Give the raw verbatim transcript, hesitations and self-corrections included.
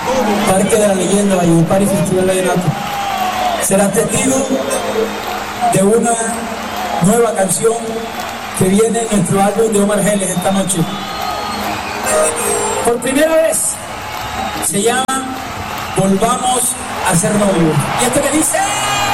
Parque de la Leyenda, Valledupar y Festival Vallenato. Serás testigo de una nueva canción que viene en nuestro álbum de Omar Geles esta noche. Por primera vez se llama Volvamos a ser novios. Y esto que dice...